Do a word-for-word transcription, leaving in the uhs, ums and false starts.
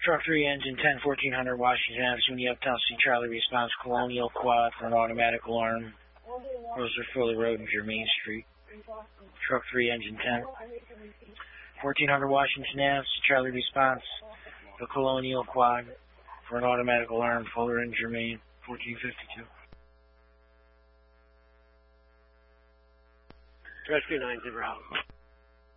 Truck three, engine ten, fourteen hundred Washington Avenue, SUNY Uptown C. Charlie response, Colonial Quad for an automatic alarm. Roser Fuller Road and Germain Street. Truck three, engine ten, fourteen hundred Washington Avenue, C. Charlie response, the Colonial Quad for an automatic alarm, Fuller and Germain, fourteen fifty-two. Rescue nine zero out.